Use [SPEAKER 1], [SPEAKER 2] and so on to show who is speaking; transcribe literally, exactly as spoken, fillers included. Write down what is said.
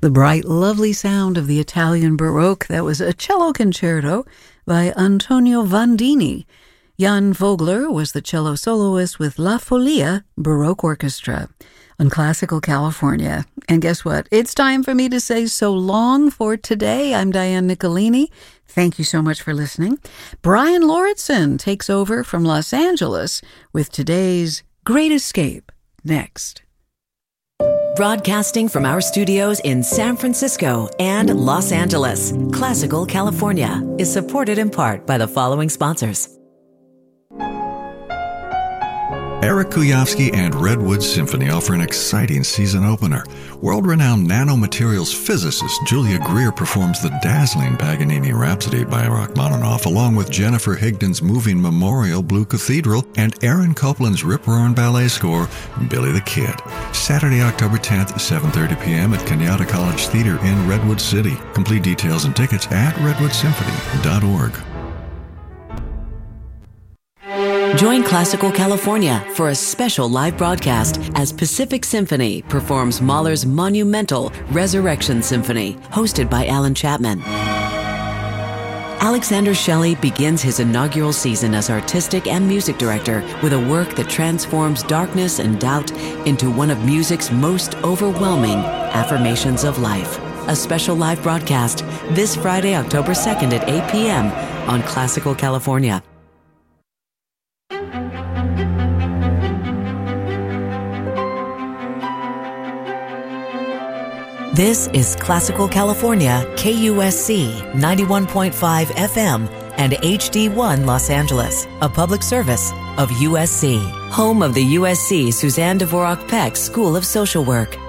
[SPEAKER 1] The bright, lovely sound of the Italian Baroque. That was a cello concerto by Antonio Vandini. Jan Vogler was the cello soloist with La Folia Baroque Orchestra on Classical California. And guess what? It's time for me to say so long for today. I'm Diane Nicolini. Thank you so much for listening. Brian Lauritsen takes over from Los Angeles with today's Great Escape next.
[SPEAKER 2] Broadcasting from our studios in San Francisco and Los Angeles, Classical California is supported in part by the following sponsors.
[SPEAKER 3] Eric Kuyovsky and Redwood Symphony offer an exciting season opener. World-renowned nanomaterials physicist Julia Greer performs the dazzling Paganini Rhapsody by Rachmaninoff, along with Jennifer Higdon's moving Memorial Blue Cathedral and Aaron Copland's Rip-Roaring Ballet score, Billy the Kid. Saturday, October tenth, seven thirty p.m. at Kenyatta College Theater in Redwood City. Complete details and tickets at redwood symphony dot org.
[SPEAKER 2] Join Classical California for a special live broadcast as Pacific Symphony performs Mahler's monumental Resurrection Symphony, hosted by Alan Chapman. Alexander Shelley begins his inaugural season as artistic and music director with a work that transforms darkness and doubt into one of music's most overwhelming affirmations of life. A special live broadcast this Friday, October second at eight p.m. on Classical California. This is Classical California, K U S C ninety-one point five F M and H D one Los Angeles, a public service of U S C, home of the U S C Suzanne Dvorak Peck School of Social Work.